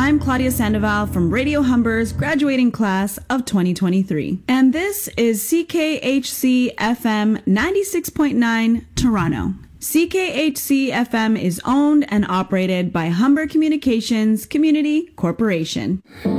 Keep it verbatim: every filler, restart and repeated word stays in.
I'm Claudia Sandoval from Radio Humber's graduating class of twenty twenty-three. And this is C K H C F M ninety-six point nine Toronto. C K H C F M is owned and operated by Humber Communications Community Corporation.